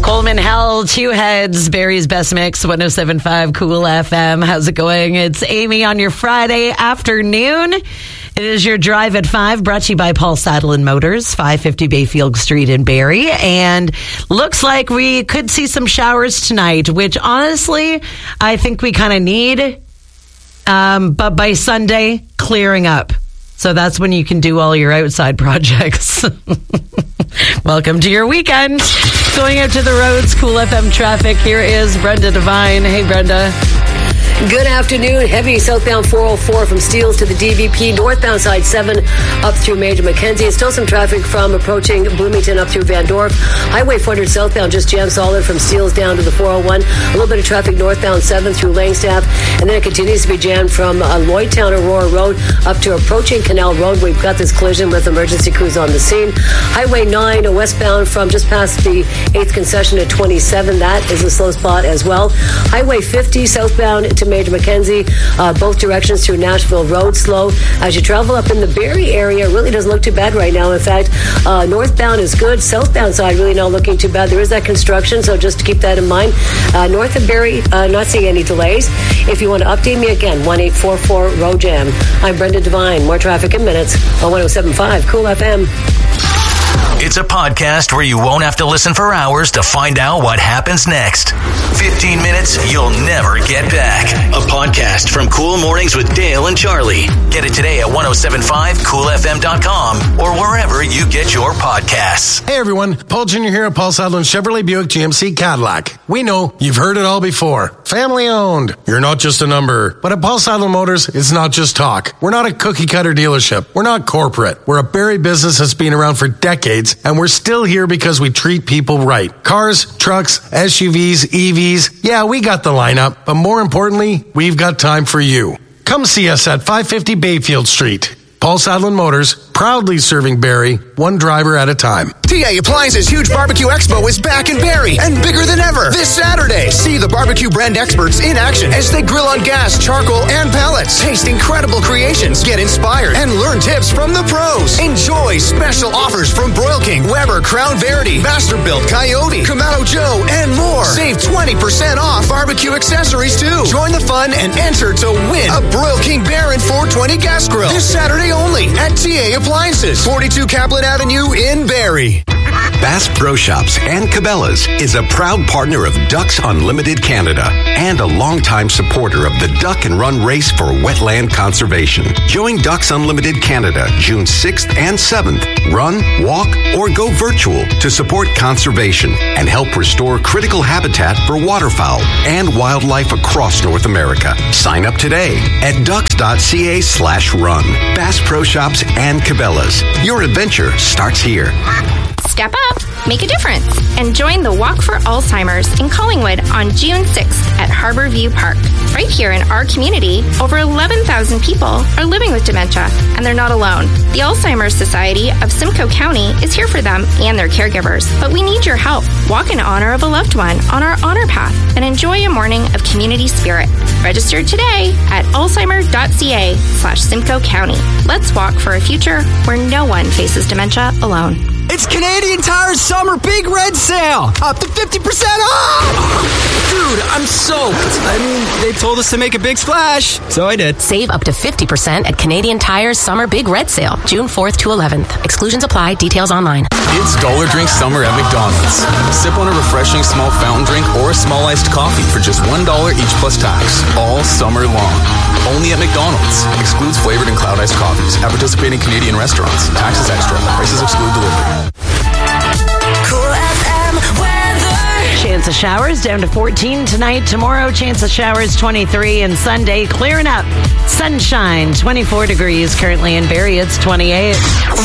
Coleman Hell, Two Heads, Barry's Best Mix, 107.5 Cool FM. How's it going? It's Amy on your Friday afternoon. It is your Drive at 5, brought to you by Paul Saddle Motors, 550 Bayfield Street in Barrie. And looks like we could see some showers tonight, which honestly, I think we kind of need. But by Sunday, clearing up. So that's when you can do all your outside projects. Welcome to your weekend. Going out to the roads, Cool FM traffic. Here is Brenda Devine. Hey, Brenda. Good afternoon. Heavy southbound 404 from Steeles to the DVP. Northbound side 7 up through Major Mackenzie. And still some traffic from approaching Bloomington up through Van Dorp. Highway 400 southbound just jammed solid from Steeles down to the 401. A little bit of traffic northbound 7 through Langstaff. And then it continues to be jammed from Lloydtown Aurora Road up to approaching Canal Road. We've got this collision with emergency crews on the scene. Highway 9 westbound from just past the 8th concession at 27. That is a slow spot as well. Highway 50 southbound to Major Mackenzie, both directions through Nashville Road, slow. As you travel up in the Barrie area, it really doesn't look too bad right now. In fact, northbound is good. Southbound side really not looking too bad. There is that construction, so just to keep that in mind. North of Barrie, not seeing any delays. If you want to update me again, 1-844 Road Jam. I'm Brenda Devine. More traffic in minutes on 107.5 Cool FM. It's a podcast where you won't have to listen for hours to find out what happens next. 15 minutes you'll never get back. A podcast from Cool Mornings with Dale and Charlie. Get it today at 1075coolfm.com or wherever you get your podcasts. Hey everyone, Paul Jr. here at Paul Saddle Chevrolet Buick GMC Cadillac. We know you've heard it all before. Family owned. You're not just a number. But at Paul Saddle Motors, it's not just talk. We're not a cookie cutter dealership. We're not corporate. We're a Barrie business that's been around for decades, and we're still here because we treat people right. Cars, trucks, SUVs, EVs, yeah, we got the lineup, but more importantly, we've got time for you. Come see us at 550 Bayfield Street. Paul Saddle Motors, proudly serving Barrie, one driver at a time. TA Appliances Huge Barbecue Expo is back in Barrie and bigger than ever. This Saturday, see the barbecue brand experts in action as they grill on gas, charcoal, and pellets. Taste incredible creations, get inspired, and learn tips from the pros. Enjoy special offers from Broil King, Weber, Crown Verity, Masterbuilt, Coyote, Kamado Joe, and more. Save 20% off barbecue accessories too. Join the fun and enter to win a Broil King Baron 420 gas grill. This Saturday only at TA Appliances, 42 Kaplan Avenue in Barrie. Bass Pro Shops and Cabela's is a proud partner of Ducks Unlimited Canada and a longtime supporter of the Duck and Run Race for Wetland Conservation. Join Ducks Unlimited Canada June 6th and 7th. Run, walk, or go virtual to support conservation and help restore critical habitat for waterfowl and wildlife across North America. Sign up today at ducks.ca/run. Bass Pro Shops and Cabela's. Your adventure starts here. Step up, make a difference, and join the Walk for Alzheimer's in Collingwood on June 6th at Harbour View Park. Right here in our community, over 11,000 people are living with dementia, and they're not alone. The Alzheimer's Society of Simcoe County is here for them and their caregivers, but we need your help. Walk in honor of a loved one on our honor path and enjoy a morning of community spirit. Register today at alzheimer.ca/Simcoe County. Let's walk for a future where no one faces dementia alone. It's Canadian Tire's Summer Big Red Sale! Up to 50% off! Dude, I'm soaked. I mean, they told us to make a big splash, so I did. Save up to 50% at Canadian Tire's Summer Big Red Sale, June 4th to 11th. Exclusions apply. Details online. It's Dollar Drink Summer at McDonald's. Sip on a refreshing small fountain drink or a small iced coffee for just $1 each plus tax, all summer long. Only at McDonald's. Excludes flavored and cloud iced coffees at participating Canadian restaurants. Taxes extra. Prices exclude delivery. Cool FM weather. Chance of showers down to 14 tonight. Tomorrow, chance of showers 23, and Sunday clearing up. Sunshine 24 degrees currently in Barrie. It's 28.